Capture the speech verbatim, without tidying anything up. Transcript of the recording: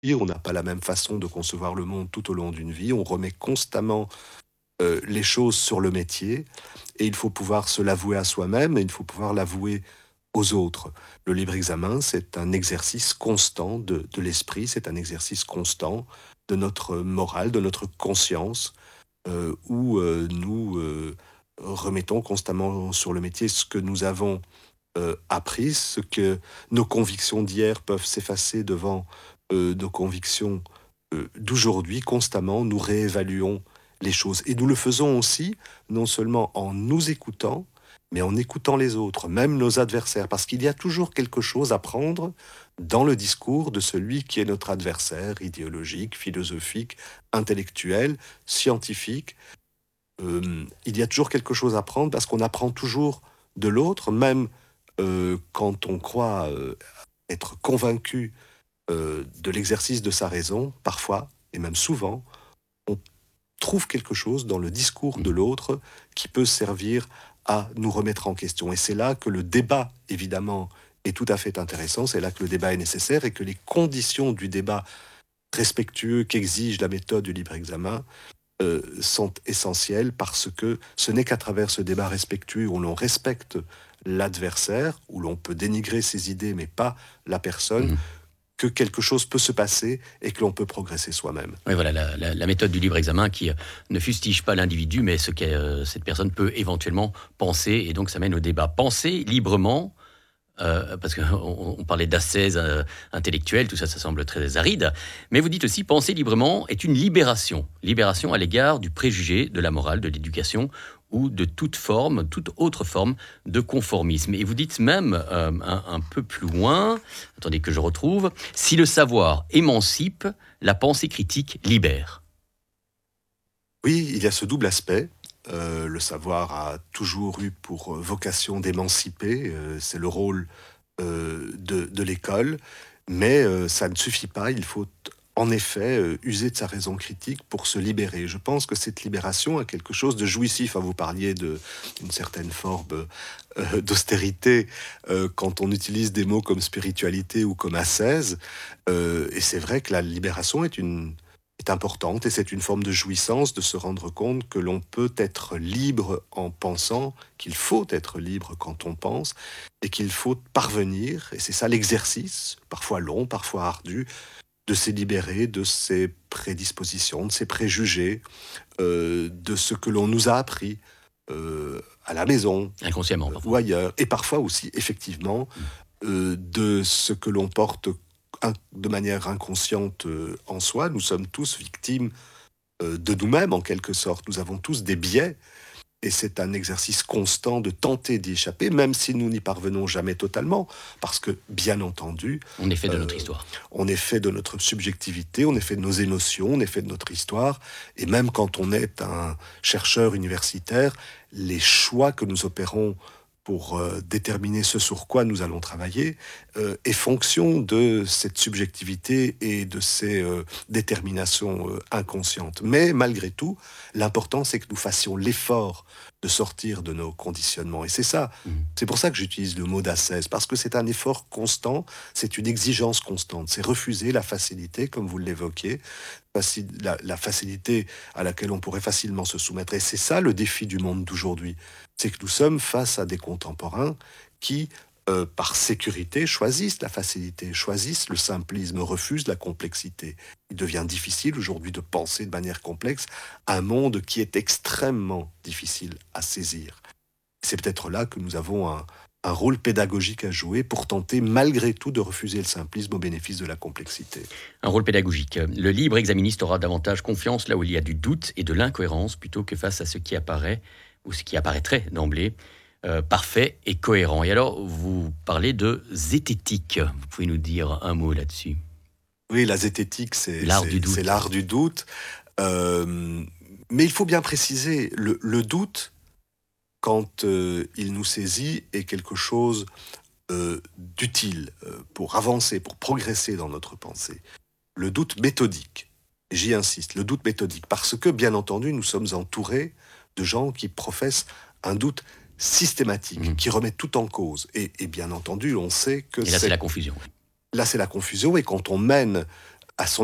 on n'a pas la même façon de concevoir le monde tout au long d'une vie, on remet constamment euh, les choses sur le métier, et il faut pouvoir se l'avouer à soi-même, et il faut pouvoir l'avouer aux autres. Le libre examen, c'est un exercice constant de, de l'esprit, c'est un exercice constant de notre morale, de notre conscience, euh, où euh, nous euh, remettons constamment sur le métier ce que nous avons euh, appris, ce que nos convictions d'hier peuvent s'effacer devant euh, nos convictions euh, d'aujourd'hui. Constamment, nous réévaluons les choses. Et nous le faisons aussi, non seulement en nous écoutant, mais en écoutant les autres, même nos adversaires, parce qu'il y a toujours quelque chose à prendre dans le discours de celui qui est notre adversaire idéologique, philosophique, intellectuel, scientifique. Euh, il y a toujours quelque chose à prendre parce qu'on apprend toujours de l'autre, même euh, quand on croit euh, être convaincu euh, de l'exercice de sa raison, parfois, et même souvent, on trouve quelque chose dans le discours de l'autre qui peut servir à nous remettre en question. Et c'est là que le débat, évidemment, est tout à fait intéressant, c'est là que le débat est nécessaire et que les conditions du débat respectueux qu'exige la méthode du libre examen euh, sont essentielles, parce que ce n'est qu'à travers ce débat respectueux où l'on respecte l'adversaire, où l'on peut dénigrer ses idées mais pas la personne, Mmh. que quelque chose peut se passer et que l'on peut progresser soi-même. Oui, voilà, la, la- la méthode du libre examen qui euh, ne fustige pas l'individu, mais ce que euh, cette personne peut éventuellement penser, et donc ça mène au débat. Penser librement, euh, parce qu'on on on parlait d'ascèse euh, intellectuelle, tout ça, ça semble très aride, mais vous dites aussi penser librement est une libération, libération à l'égard du préjugé, de la morale, de l'éducation ou de toute forme, toute autre forme de conformisme. Et vous dites même euh, un, un peu plus loin, attendez que je retrouve, si le savoir émancipe, la pensée critique libère. Oui, il y a ce double aspect. Euh, le savoir a toujours eu pour vocation d'émanciper, euh, c'est le rôle euh, de, de l'école, mais euh, ça ne suffit pas, il faut en effet euh, user de sa raison critique pour se libérer. Je pense que cette libération a quelque chose de jouissif. Hein, vous parliez d'une certaine forme euh, d'austérité euh, quand on utilise des mots comme spiritualité ou comme ascèse, euh, et c'est vrai que la libération est une est importante, et c'est une forme de jouissance de se rendre compte que l'on peut être libre en pensant, qu'il faut être libre quand on pense, et qu'il faut parvenir, et c'est ça l'exercice, parfois long, parfois ardu, de se libérer de ses prédispositions, de ses préjugés, euh, de ce que l'on nous a appris euh, à la maison Inconsciemment, euh, ou parfois. ailleurs, et parfois aussi, effectivement, euh, de ce que l'on porte in- de manière inconsciente euh, en soi. Nous sommes tous victimes euh, de nous-mêmes, en quelque sorte. Nous avons tous des biais, et c'est un exercice constant de tenter d'y échapper, même si nous n'y parvenons jamais totalement, parce que, bien entendu, On est fait de notre euh, histoire. on est fait de notre subjectivité, on est fait de nos émotions, on est fait de notre histoire, et même quand on est un chercheur universitaire, les choix que nous opérons pour euh, déterminer ce sur quoi nous allons travailler euh, est fonction de cette subjectivité et de ces euh, déterminations euh, inconscientes. Mais malgré tout, l'important, c'est que nous fassions l'effort de sortir de nos conditionnements. Et c'est ça, Mhm. c'est pour ça que j'utilise le mot d'ascèse, parce que c'est un effort constant, c'est une exigence constante, c'est refuser la facilité, comme vous l'évoquiez, faci- la, la facilité à laquelle on pourrait facilement se soumettre. Et c'est ça le défi du monde d'aujourd'hui, c'est que nous sommes face à des contemporains qui, euh, par sécurité, choisissent la facilité, choisissent le simplisme, refusent la complexité. Il devient difficile aujourd'hui de penser de manière complexe un monde qui est extrêmement difficile à saisir. C'est peut-être là que nous avons un, un rôle pédagogique à jouer pour tenter malgré tout de refuser le simplisme au bénéfice de la complexité. Un rôle pédagogique. Le libre exaministe aura davantage confiance là où il y a du doute et de l'incohérence plutôt que face à ce qui apparaît ou ce qui apparaîtrait d'emblée euh, parfait et cohérent. Et alors, vous parlez de zététique. Vous pouvez nous dire un mot là-dessus? Oui, la zététique, c'est, L'art du c'est, c'est doute. l'art du doute. Euh, mais il faut bien préciser, le, le doute, quand euh, il nous saisit, est quelque chose euh, d'utile euh, pour avancer, pour progresser dans notre pensée. Le doute méthodique, j'y insiste, le doute méthodique, parce que, bien entendu, nous sommes entourés de gens qui professent un doute systématique, Mhm. qui remettent tout en cause. Et, et bien entendu, on sait que Et là, c'est c'est la confusion. là, c'est la confusion, et quand on mène à son